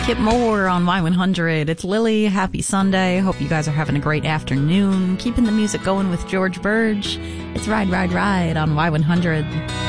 Kip Moore on Y100. It's Lily. Happy Sunday. Hope you guys are having a great afternoon. Keeping the music going with George Burge. It's Ride, Ride, Ride on Y100.